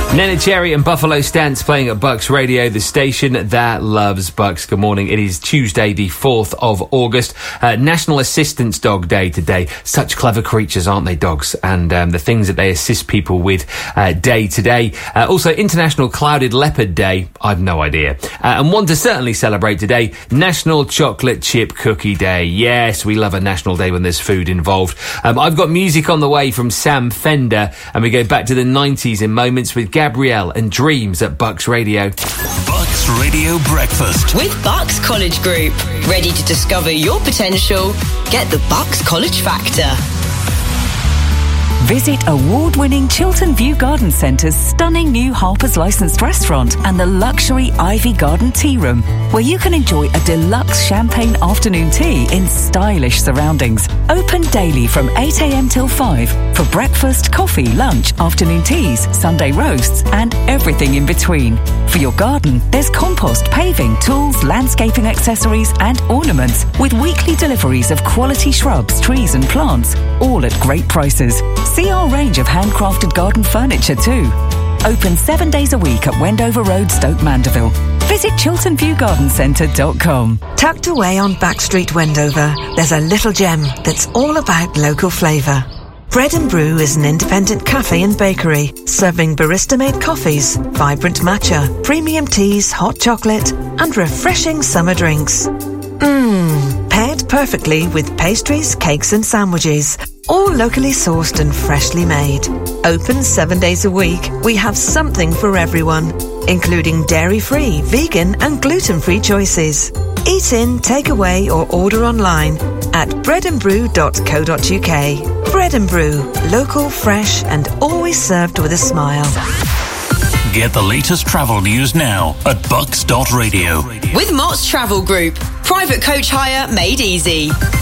Neneh Cherry and Buffalo Stance playing at Bucks Radio, the station that loves Bucks. Good morning. It is Tuesday, the 4th of August. National Assistance Dog Day today. Such clever creatures, aren't they, dogs? And the things that they assist people with day to day. Also, International Clouded Leopard Day. I've no idea. And one to certainly celebrate today, National Chocolate Chip Cookie Day. Yes, we love a national day when there's food involved. I've got music on the way from Sam Fender, and we go back to the 90s in moments with Gabrielle and Dreams at Bucks Radio. Bucks Radio Breakfast with Bucks College Group. Ready to discover your potential? Get the Bucks College Factor. Visit award-winning Chiltern View Garden Centre's stunning new Harper's licensed restaurant and the luxury Ivy Garden Tea Room, where you can enjoy a deluxe champagne afternoon tea in stylish surroundings. Open daily from 8 a.m. till 5 for breakfast, coffee, lunch, afternoon teas, Sunday roasts and everything in between. For your garden, there's compost, paving, tools, landscaping accessories and ornaments with weekly deliveries of quality shrubs, trees and plants, all at great prices. See our range of handcrafted garden furniture too. Open 7 days a week at Wendover Road, Stoke Mandeville. Visit chilternviewgardencentre.com. Tucked away on Back Street, Wendover, there's a little gem that's all about local flavour. Bread and Brew is an independent cafe and bakery serving barista-made coffees, vibrant matcha, premium teas, hot chocolate and refreshing summer drinks. Paired perfectly with pastries, cakes and sandwiches, all locally sourced and freshly made. Open 7 days a week, we have something for everyone, including dairy-free, vegan and gluten-free choices. Eat in, take away or order online at breadandbrew.co.uk. Bread and Brew, local, fresh and always served with a smile. Get the latest travel news now at bucks.radio. With Mott's Travel Group. Private coach hire made easy.